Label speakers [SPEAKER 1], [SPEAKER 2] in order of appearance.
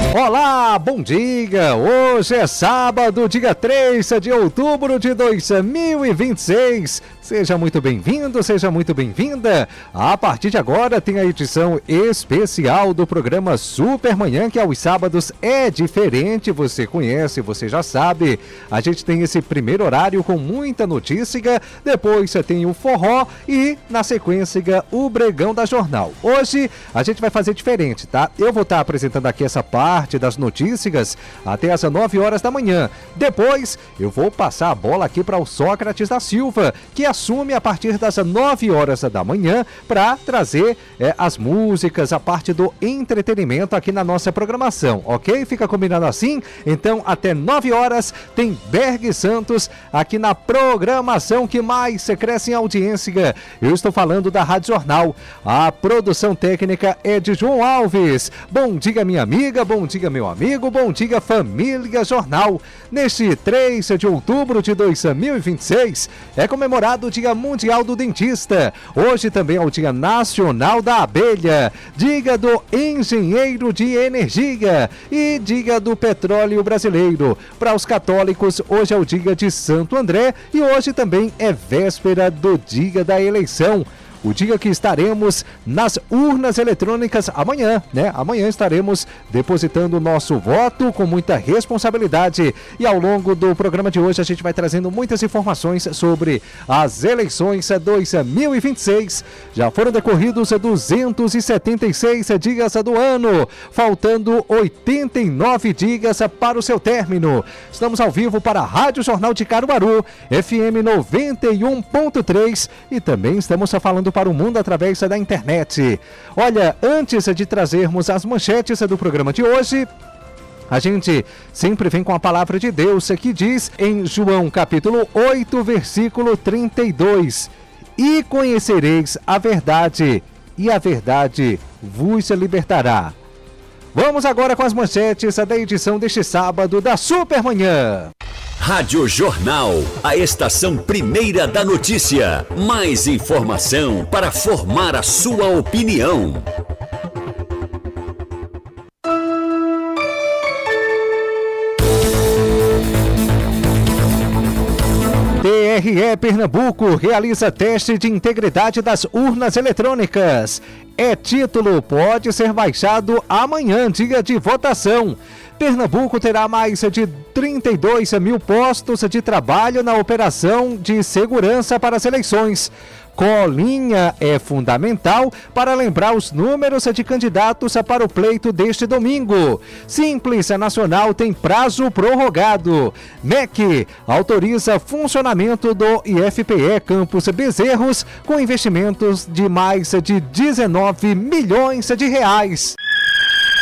[SPEAKER 1] Olá, bom dia! Hoje é sábado, dia 3 de outubro de 2026. Seja muito bem-vindo, seja muito bem-vinda. A partir de agora tem a edição especial do programa Supermanhã, que aos sábados é diferente, você conhece, você já sabe. A gente tem esse primeiro horário com muita notícia, depois você tem o forró e, na sequência, o Bregão da Jornal. Hoje a gente vai fazer diferente, tá? Eu vou estar apresentando aqui essa parte das notícias até às 9 horas da manhã. Depois eu vou passar a bola aqui para o Sócrates da Silva, que assume a partir das 9 horas da manhã para trazer as músicas, a parte do entretenimento aqui na nossa programação, ok? Fica combinado assim? Então até 9 horas tem Berg Santos aqui na programação que mais cresce em audiência. Eu estou falando da Rádio Jornal. A produção técnica é de João Alves. Bom dia, minha amiga, bom dia, meu amigo, bom dia, família Jornal. Neste 3 de outubro de 2026 é comemorado o Dia Mundial do Dentista. Hoje também é o Dia Nacional da Abelha, Dia do Engenheiro de Energia e Dia do Petróleo Brasileiro. Para os católicos, hoje é o dia de Santo André e hoje também é véspera do dia da eleição. O dia que estaremos nas urnas eletrônicas amanhã, né? Amanhã estaremos depositando o nosso voto com muita responsabilidade. E ao longo do programa de hoje a gente vai trazendo muitas informações sobre as eleições 2026. Já foram decorridos 276 dias do ano, faltando 89 dias para o seu término. Estamos ao vivo para a Rádio Jornal de Caruaru, FM 91.3 e também estamos falando para o mundo através da internet. Olha, antes de trazermos as manchetes do programa de hoje, a gente sempre vem com a palavra de Deus que diz em João capítulo 8, versículo 32: E conhecereis a verdade, e a verdade vos libertará. Vamos agora com as manchetes da edição deste sábado da Supermanhã.
[SPEAKER 2] Rádio Jornal, a estação primeira da notícia. Mais informação para formar a sua opinião.
[SPEAKER 1] TRE Pernambuco realiza teste de integridade das urnas eletrônicas. Título pode ser baixado amanhã, dia de votação. Pernambuco terá mais de 32 mil postos de trabalho na operação de segurança para as eleições. Colinha é fundamental para lembrar os números de candidatos para o pleito deste domingo. Simples Nacional tem prazo prorrogado. MEC autoriza funcionamento do IFPE Campos Bezerros com investimentos de mais de 19 milhões de reais.